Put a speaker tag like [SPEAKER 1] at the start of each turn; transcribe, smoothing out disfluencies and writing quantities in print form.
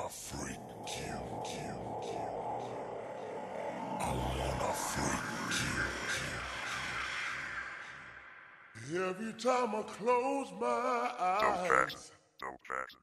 [SPEAKER 1] freak you. I wanna freak you. Every time I close my eyes,
[SPEAKER 2] So fast.